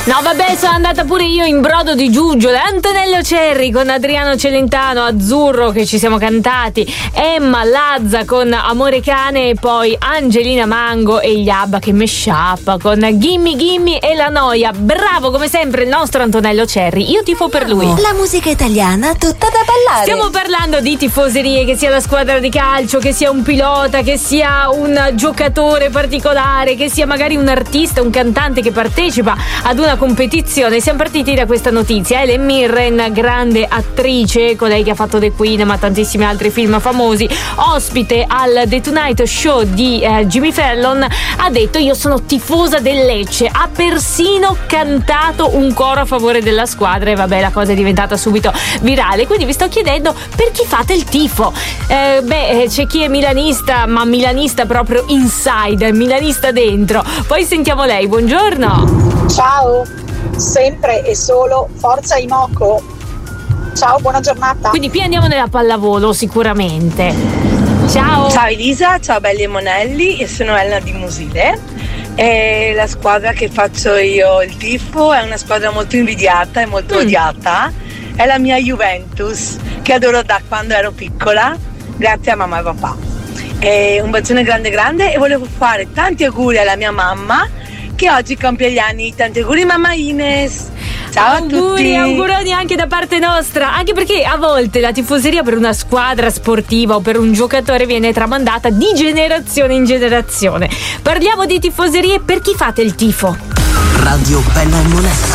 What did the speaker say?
No vabbè, sono andata pure io in brodo di giuggiole. Antonello Cerri con Adriano Celentano, Azzurro che ci siamo cantati, Emma Lazza con Amore Cane e poi Angelina Mango e gli ABBA che mashup con Gimme Gimme e La Noia. Bravo come sempre il nostro Antonello Cerri, io tifo per lui. La musica italiana tutta da ballare. Stiamo parlando di tifoserie, che sia la squadra di calcio, che sia un pilota, che sia un giocatore particolare, che sia magari un artista, un cantante che partecipa ad una competizione. Siamo partiti da questa notizia. Helen Mirren, grande attrice, colei che ha fatto The Queen ma tantissimi altri film famosi, ospite al The Tonight Show di Jimmy Fallon, ha detto: io sono tifosa del Lecce. Ha persino cantato un coro a favore della squadra e vabbè, la cosa è diventata subito virale. Quindi vi sto chiedendo, per chi fate il tifo? C'è chi è milanista, ma milanista proprio inside, milanista dentro. Poi sentiamo lei. Buongiorno. Ciao, sempre e solo Forza Imoco. Ciao, buona giornata. Quindi qui andiamo nella pallavolo sicuramente. Ciao. Ciao Elisa, ciao belli e monelli, io sono Elena di Musile e la squadra che faccio io il tifo è una squadra molto invidiata e molto odiata, è la mia Juventus, che adoro da quando ero piccola, grazie a mamma e papà. E un bacione grande grande e volevo fare tanti auguri alla mia mamma che oggi compie gli anni. Tanti auguri mamma Ines. Ciao a tutti. Auguroni anche da parte nostra, anche perché a volte la tifoseria per una squadra sportiva o per un giocatore viene tramandata di generazione in generazione. Parliamo di tifoserie, per chi fate il tifo? Radio Bella e Monella.